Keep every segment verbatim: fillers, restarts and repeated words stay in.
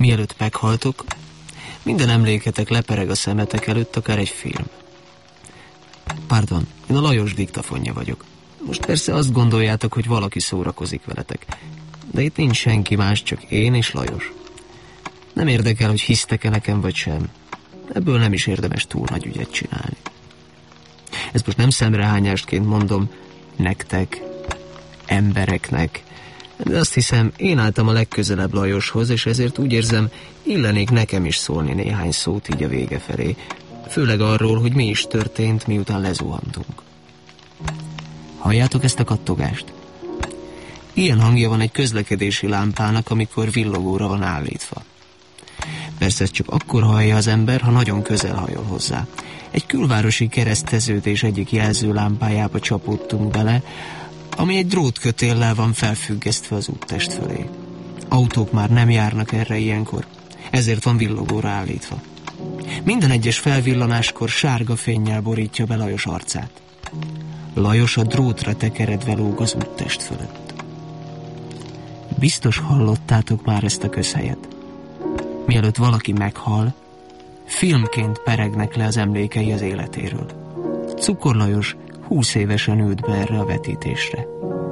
Mielőtt meghaltok, minden emléketek lepereg a szemetek előtt, akár egy film. Pardon, én a Lajos diktafonja vagyok. Most persze azt gondoljátok, hogy valaki szórakozik veletek. De itt nincs senki más, csak én és Lajos. Nem érdekel, hogy hisztek-e nekem vagy sem. Ebből nem is érdemes túl nagy ügyet csinálni. Ezt most nem szemrehányásként mondom nektek, embereknek, de azt hiszem, én álltam a legközelebb Lajoshoz, és ezért úgy érzem, illenék nekem is szólni néhány szót így a vége felé. Főleg arról, hogy mi is történt, miután lezuhantunk. Halljátok ezt a kattogást? Ilyen hangja van egy közlekedési lámpának, amikor villogóra van állítva. Persze ezt csak akkor hallja az ember, ha nagyon közel hajol hozzá. Egy külvárosi kereszteződés egyik jelzőlámpájába csapódtunk bele, ami egy drótkötéllel van felfüggesztve az úttest fölé. Autók már nem járnak erre ilyenkor, ezért van villogóra állítva. Minden egyes felvillanáskor sárga fénnyel borítja be Lajos arcát. Lajos a drótra tekeredve lóg az úttest fölött. Biztos hallottátok már ezt a közhelyet. Mielőtt valaki meghal, filmként peregnek le az emlékei az életéről. Cukor Lajos húsz évesen ült be erre a vetítésre.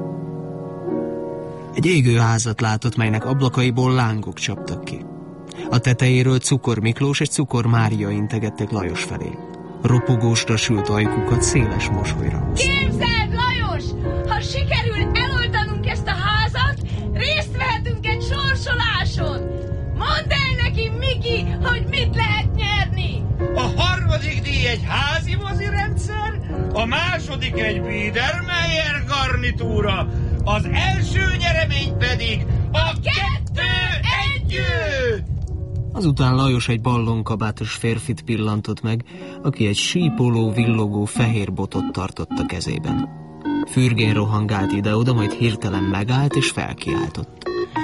Egy égő házat látott, melynek ablakaiból lángok csaptak ki. A tetejéről Cukor Miklós és Cukor Mária integettek Lajos felé. Ropogósra sült ajkukat széles mosolyra húzták. Képzeld, Lajos! Ha sikerül eloldanunk ezt a házat, részt vehetünk egy sorsoláson! Mondd el neki, Miki, hogy mit lehet nyerni! A harmadik díj egy házi mozi rendszer, a második egy Biedermeier garnitúra, az első nyeremény pedig a, a kettő együtt! Azután Lajos egy ballonkabátos férfit pillantott meg, aki egy sípoló, villogó fehér botot tartott a kezében. Fürgén rohangált ide-oda, majd hirtelen megállt és felkiáltott.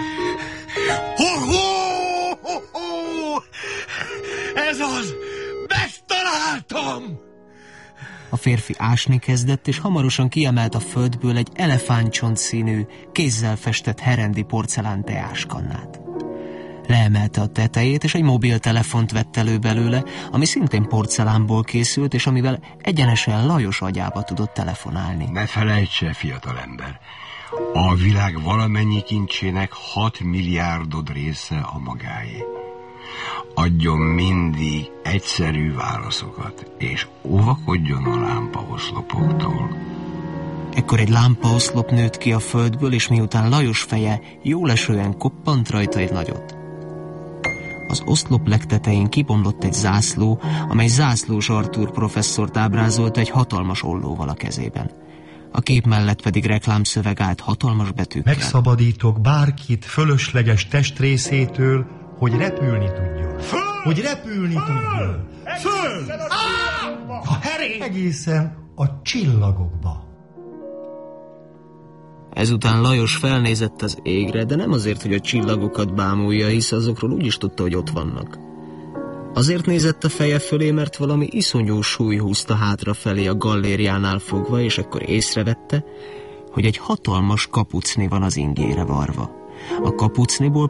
Ho-ho-ho-ho! Ez az! Megtaláltam! A férfi ásni kezdett, és hamarosan kiemelt a földből egy elefántcsont színű, kézzel festett herendi porcelán teáskannát. Leemelte a tetejét, és egy mobiltelefont vett elő belőle, ami szintén porcelánból készült, és amivel egyenesen Lajos agyába tudott telefonálni. Ne felejts el, fiatalember, a világ valamennyi kincsének hat milliárdod része a magáé. Adjon mindig egyszerű válaszokat, és óvakodjon a lámpaoszlopoktól. Ekkor egy lámpaoszlop nőtt ki a földből, és miután Lajos feje jólesően koppant rajta egy nagyot. Az oszlop legtetején kibomlott egy zászló, amely Zászlós Artúr professzort ábrázolta egy hatalmas ollóval a kezében. A kép mellett pedig reklámszöveg állt hatalmas betűkkel. Megszabadítok bárkit fölösleges testrészétől, hogy repülni tudjon. Föl! Hogy repülni Föl! tudjon. Föl! A herény! Egészen a csillagokba. Ezután Lajos felnézett az égre, de nem azért, hogy a csillagokat bámulja, hisz azokról úgy is tudta, hogy ott vannak. Azért nézett a feje fölé, mert valami iszonyú súly húzta hátrafelé a gallériánál fogva, és akkor észrevette, hogy egy hatalmas kapucni van az ingére varva. A kapucniból